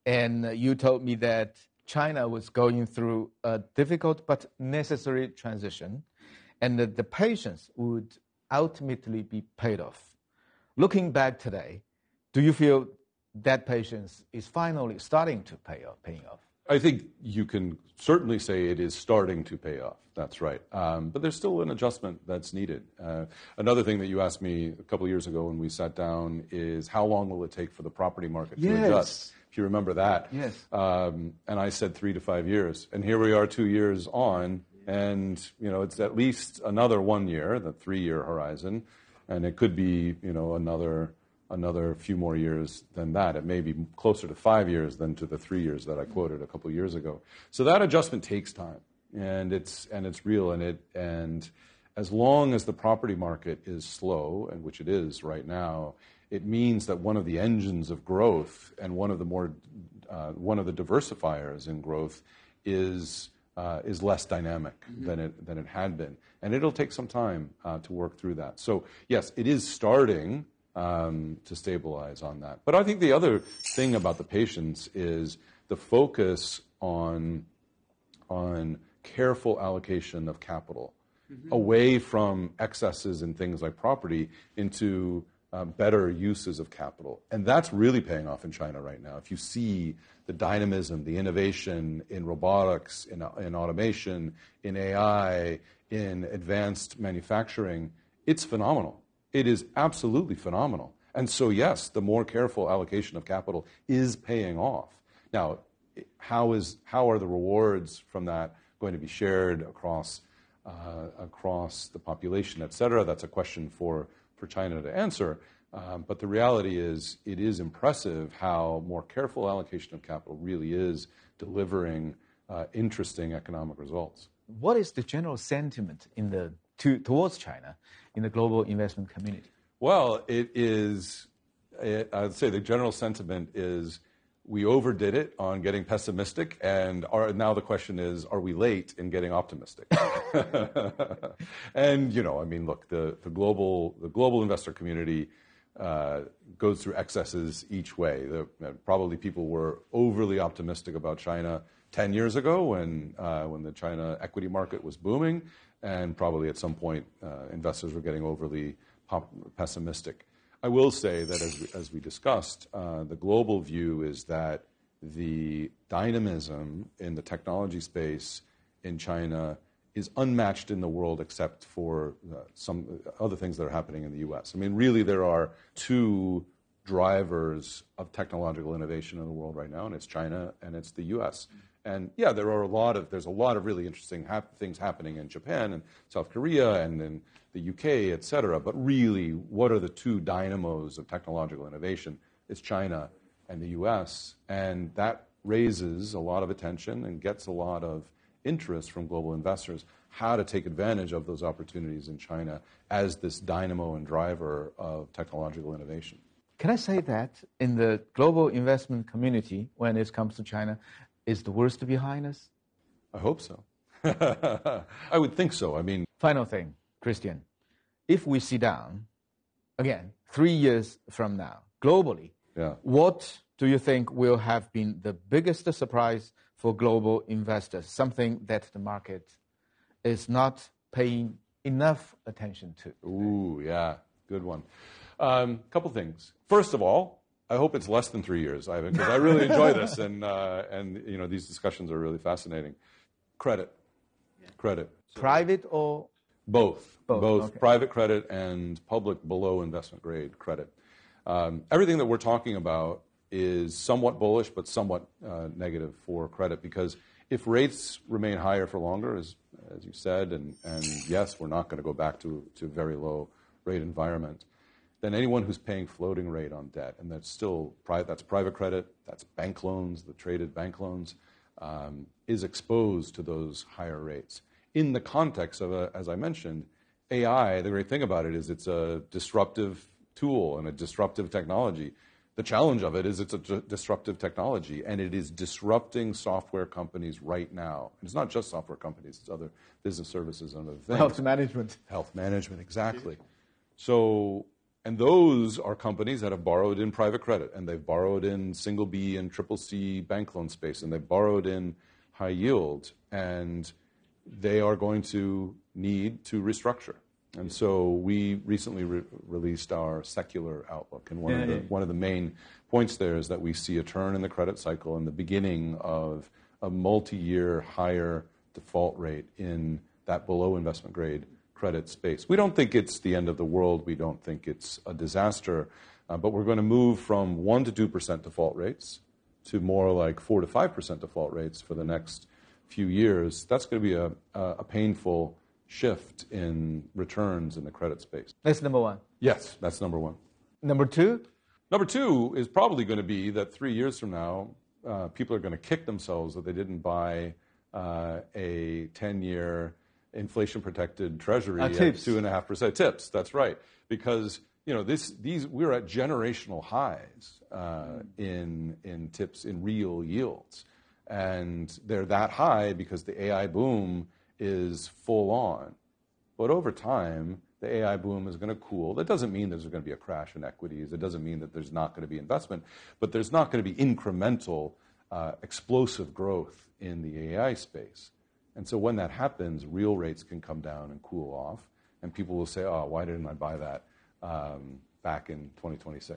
And you told me that China was going through a difficult but necessary transition, and that the patience would ultimately be paid off. Looking back today, do you feel that patience is finally starting to paying off? I think you can certainly say it is starting to pay off. That's right. But there's still an adjustment that's needed. Another thing that you asked me a couple of years ago when we sat down is how long will it take for the property market to adjust? If you remember that. Yes. And I said 3 to 5 years. And here we are 2 years on, and it's at least another 1 year, the 3-year horizon, and it could be another few more years than that. It may be closer to 5 years than to the 3 years that I quoted a couple of years ago. So that adjustment takes time, and it's real. And as long as the property market is slow, and which it is right now, it means that one of the engines of growth and one of the diversifiers in growth is less dynamic than it had been, and it'll take some time to work through that. So yes, it is starting to stabilize on that. But I think the other thing about the patience is the focus on careful allocation of capital away from excesses in things like property into better uses of capital. And that's really paying off in China right now. If you see the dynamism, the innovation in robotics, in automation, in AI, in advanced manufacturing, it's phenomenal. It is absolutely phenomenal. And so, yes, the more careful allocation of capital is paying off. Now, how are the rewards from that going to be shared across the population, et cetera? That's a question for China to answer. But the reality is, it is impressive how more careful allocation of capital really is delivering interesting economic results. What is the general sentiment towards China in the global investment community? Well, I'd say the general sentiment is we overdid it on getting pessimistic, and now the question is, are we late in getting optimistic? And, look, the global investor community goes through excesses each way. Probably people were overly optimistic about China 10 years ago when the China equity market was booming, and probably at some point investors were getting overly pessimistic. I will say that as we discussed, the global view is that the dynamism in the technology space in China is unmatched in the world except for some other things that are happening in the U.S. I mean, really, there are two drivers of technological innovation in the world right now, and it's China and it's the U.S. And yeah, there's a lot of really interesting things happening in Japan and South Korea and in the UK, et cetera. But really, what are the two dynamos of technological innovation? It's China and the US. And that raises a lot of attention and gets a lot of interest from global investors, how to take advantage of those opportunities in China as this dynamo and driver of technological innovation. Can I say that in the global investment community, when it comes to China, is the worst behind us? I hope so. I would think so. I mean, final thing, Christian. If we sit down, again, 3 years from now, globally, what do you think will have been the biggest surprise for global investors, something that the market is not paying enough attention to? Ooh, yeah, good one. Couple things. First of all, I hope it's less than 3 years, Ivan, because I really enjoy this, and these discussions are really fascinating. Credit. Private or? Both. Okay. Private credit and public below investment grade credit. Everything that we're talking about is somewhat bullish, but somewhat negative for credit, because if rates remain higher for longer, as you said, and yes, we're not going to go back to a very low rate environment, then anyone who's paying floating rate on debt, and that's private credit, that's bank loans, the traded bank loans, is exposed to those higher rates. In the context of, as I mentioned, AI, the great thing about it is it's a disruptive tool and a disruptive technology. The challenge of it is it's a disruptive technology, and it is disrupting software companies right now. And it's not just software companies, it's other business services and other things. Health management. Health management, exactly. So, And those are companies that have borrowed in private credit, and they've borrowed in single B and triple C bank loan space, and they've borrowed in high yield, and they are going to need to restructure. And so we recently released our secular outlook, and one of the main points there is that we see a turn in the credit cycle and the beginning of a multi-year higher default rate in that below investment grade credit space. We don't think it's the end of the world. We don't think it's a disaster, but we're going to move from 1 to 2% default rates to more like 4 to 5% default rates for the next few years. That's going to be a painful shift in returns in the credit space. That's number one. Yes, that's number one. Number two? Number two is probably going to be that 3 years from now, people are going to kick themselves that they didn't buy a 10-year inflation-protected treasury at 2.5% TIPS. That's right, because we're at generational highs in TIPS in real yields, and they're that high because the AI boom is full on. But over time, the AI boom is going to cool. That doesn't mean there's going to be a crash in equities. It doesn't mean that there's not going to be investment, but there's not going to be incremental, explosive growth in the AI space. And so when that happens, real rates can come down and cool off, and people will say, oh, why didn't I buy that back in 2026?